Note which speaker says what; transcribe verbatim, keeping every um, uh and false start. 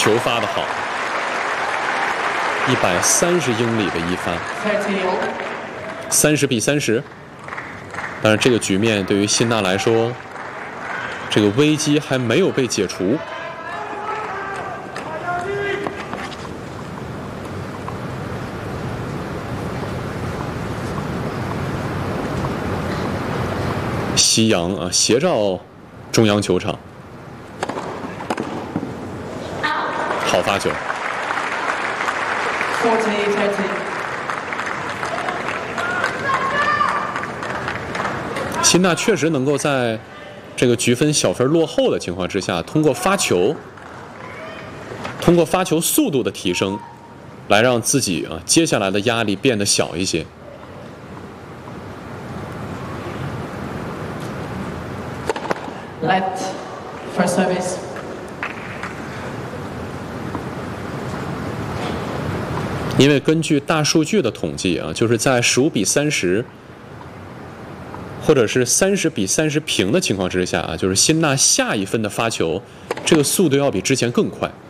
Speaker 1: 球发的好，一百三十英里的一发，三十比三十。但是这个局面对于辛纳来说，这个危机还没有被解除。西洋啊，斜照中央球场，好发球。辛纳确实能够在这个局分小分落后的情况之下，通过发球，通过发球速度的提升，来让自己啊接下来的压力变得小一些。
Speaker 2: Left for service.
Speaker 1: 因为根据大数据的统计啊，就是在十五比三十，或者是三十比三十平的情况之下啊，就是辛纳下一分的发球，这个速度要比之前更快。